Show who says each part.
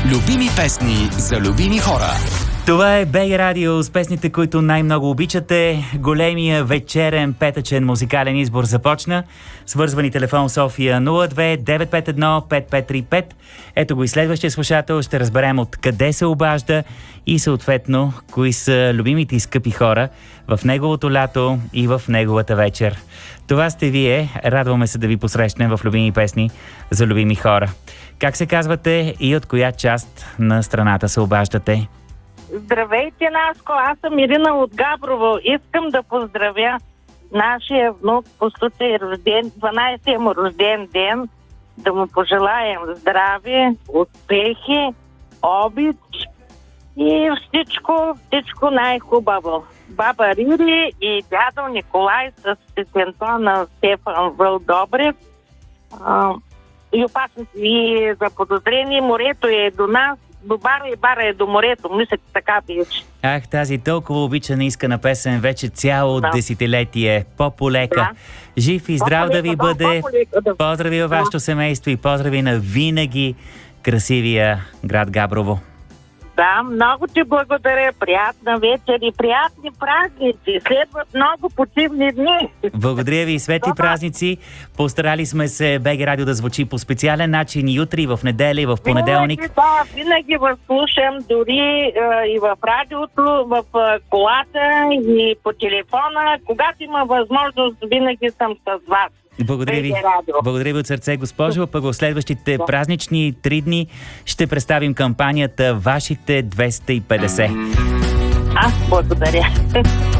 Speaker 1: Любими песни за любими хора.
Speaker 2: Това е БГ Радио с песните, които най-много обичате. Големия вечерен петъчен музикален избор започна. Свързвани телефон София 02 951 5535. Ето го и следващия слушател. Ще разберем от къде се обажда и съответно кои са любимите и скъпи хора в неговото лято и в неговата вечер. Това сте вие. Радваме се да ви посрещнем в любими песни за любими хора. Как се казвате и от коя част на страната се обаждате?
Speaker 3: Здравейте, Наско! Аз съм Ирина от Габрово. Искам да поздравя нашия внук по случай 12-я му рожден ден. Да му пожелаем здраве, успехи, обич и всичко най-хубаво. Баба Рири и дядо Николай с песента на Стефан Вълдобрев. И опасност и за подозрение. Морето е до нас. До бара и бара е до морето. Мисля, така беше.
Speaker 2: Ах, тази толкова обичана искана песен вече цяло десетилетие. По-полека. Жив и здрав да ви бъде. Поздрави във вашето семейство и поздрави на винаги красивия град Габрово.
Speaker 3: Да, много ти благодаря. Приятна вечер и приятни празници. Следват много почивни дни.
Speaker 2: Благодаря ви и светли празници. Постарали сме се БГ Радио да звучи по специален начин и утре, и в неделя, и в понеделник.
Speaker 3: Винаги възслушам, дори и в радиото, в колата и по телефона. Когато има възможност, винаги съм с вас.
Speaker 2: Благодаря ви. Благодаря ви от сърце, госпожо. Пък в следващите празнични 3 дни ще представим кампанията Вашите 250.
Speaker 3: Аз благодаря.